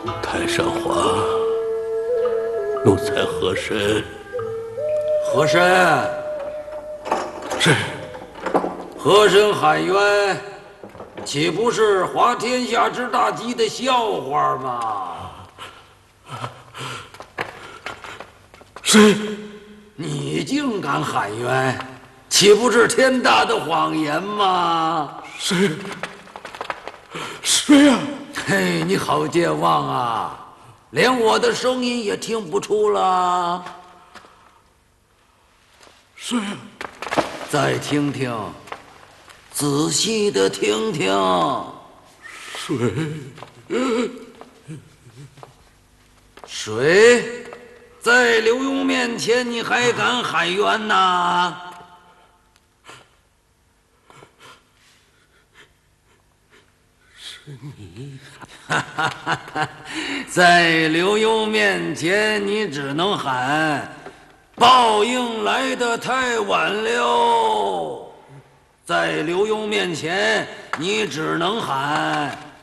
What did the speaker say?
太上皇，奴才和珅。 和珅， 是。 和珅喊冤，岂不是滑天下之大稽的笑话吗？ 是。 你竟敢喊冤，岂不是天大的谎言吗？ 是。谁呀？ 嘿，你好健忘啊，连我的声音也听不出了。 谁呀？ 再听听，仔细的听听。谁？在刘墉面前你还敢喊冤呐？ 是你。 在刘墉面前你只能喊报应来得太晚了。在刘墉面前你只能喊